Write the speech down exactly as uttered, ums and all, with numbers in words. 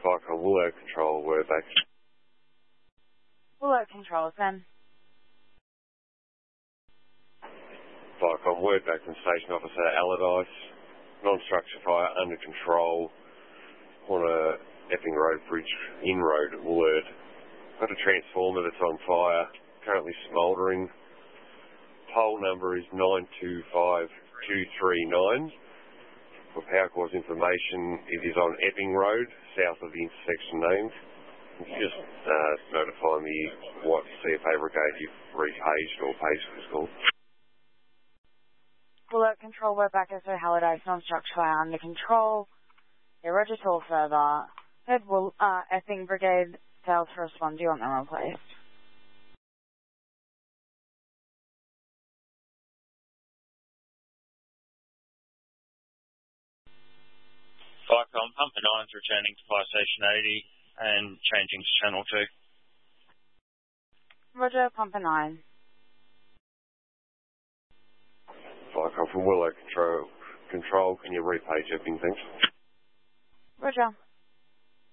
Viacom Willow Control, we're back. Willow Control, then. Viacom, we're back from Station Officer Allardyce. Non-structure fire under control. Corner Epping Road Bridge, in-road alert. Got a transformer that's on fire, currently smouldering. Pole number is nine two five two three nine. For power cause information, it is on Epping Road, south of the intersection named. Just uh, notify me what C F A brigade you've repaged or paged for this call. Alert Control, we're back as Sir Halliday, non-structure fire under control. Yeah, Roger to all further. Head will, uh, Epping Brigade failed to respond. Do you want them replaced? Viacom, Pumper nine's returning to Fire Station eighty and changing to Channel two. Roger, Pumper nine. Viacom from Willow Control, control can you repage Epping, thanks? Roger.